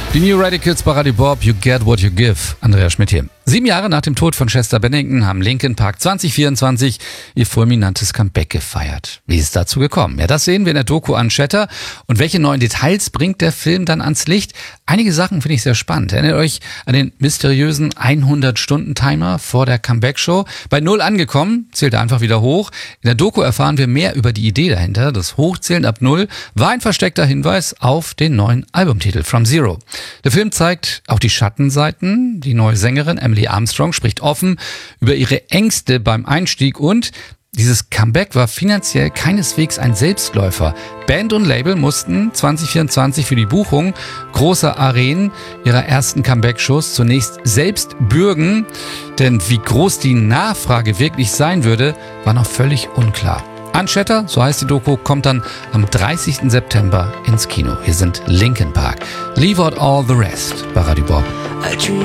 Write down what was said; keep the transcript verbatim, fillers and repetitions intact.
Die New Radicals bei Radio Bob, You Get What You Give. Andreas Schmidt hier. Sieben Jahre nach dem Tod von Chester Bennington haben Linkin Park zwanzig vierundzwanzig ihr fulminantes Comeback gefeiert. Wie ist es dazu gekommen? Ja, das sehen wir in der Doku Unchatter. Und welche neuen Details bringt der Film dann ans Licht? Einige Sachen finde ich sehr spannend. Erinnert euch an den mysteriösen hundert-Stunden-Timer vor der Comeback-Show? Bei Null angekommen, zählt er einfach wieder hoch. In der Doku erfahren wir mehr über die Idee dahinter. Das Hochzählen ab Null war ein versteckter Hinweis auf den neuen Albumtitel From Zero. Der Film zeigt auch die Schattenseiten. Die neue Sängerin Emily Armstrong spricht offen über ihre Ängste beim Einstieg und dieses Comeback war finanziell keineswegs ein Selbstläufer. Band und Label mussten zwanzig vierundzwanzig für die Buchung großer Arenen ihrer ersten Comeback-Shows zunächst selbst bürgen, denn wie groß die Nachfrage wirklich sein würde, war noch völlig unklar. Unchatter, so heißt die Doku, kommt dann am dreißigsten September ins Kino. Hier sind Linkin Park. Leave out all the rest bei Radio Bob.